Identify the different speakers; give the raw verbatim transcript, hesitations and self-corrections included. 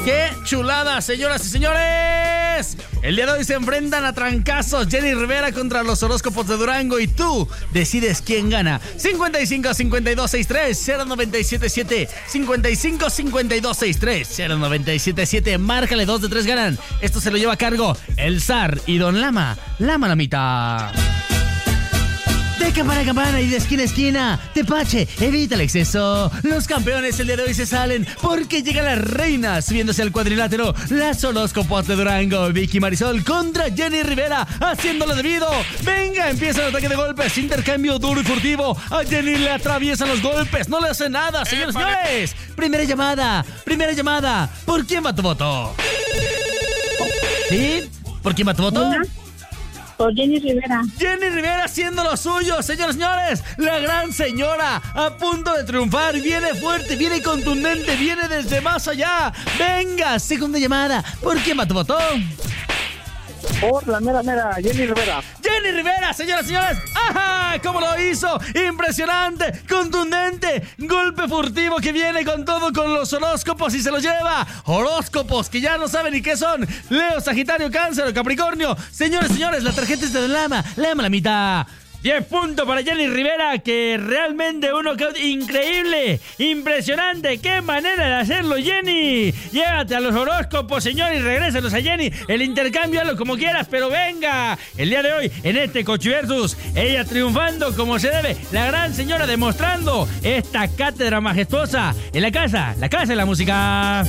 Speaker 1: ¡Qué chulada, señoras y señores! El día de hoy se enfrentan a trancazos Jenny Rivera contra los horóscopos de Durango y tú decides quién gana. cincuenta y cinco, cincuenta y dos, sesenta y tres, cero noventa y siete siete. cincuenta y cinco, cincuenta y dos, sesenta y tres, cero noventa y siete siete. Márcale, dos de tres ganan. Esto se lo lleva a cargo el zar y Don Lama, la Malamita. De campana a campana y de esquina a esquina, Tepache, evita el exceso. Los campeones el día de hoy se salen porque llegan las reinas subiéndose al cuadrilátero. Las horóscopos de Durango, Vicky Marisol contra Jenny Rivera, haciéndolo debido. Venga, empieza el ataque de golpes, intercambio duro y furtivo. A Jenny le atraviesan los golpes, no le hace nada, señores y señores. Primera llamada, primera llamada. ¿Por quién va tu voto? ¿Sí? ¿Por quién va tu voto?
Speaker 2: Por Jenny Rivera.
Speaker 1: Jenny Rivera haciendo lo suyo, señores y señores. La gran señora a punto de triunfar. Viene fuerte, viene contundente, viene desde más allá. Venga, segunda llamada. ¿Por quién va tu botón?
Speaker 3: Por la mera mera, Jenny Rivera.
Speaker 1: Jenny Rivera, señoras y señores. ¡Ajá! ¿Cómo lo hizo? Impresionante, contundente, golpe furtivo que viene con todo con los horóscopos y se los lleva. Horóscopos que ya no saben ni qué son. Leo, Sagitario, Cáncer o Capricornio. Señores y señores, la tarjeta es de Lama, Lama la mitad. diez puntos para Jenny Rivera, que realmente uno que increíble, impresionante, qué manera de hacerlo, Jenny. Llévate a los horóscopos, señor, y regrésalos a Jenny. El intercambio, hazlo como quieras, pero venga. El día de hoy, en este Cochiversus, ella triunfando como se debe, la gran señora demostrando esta cátedra majestuosa en la casa, la casa de la música.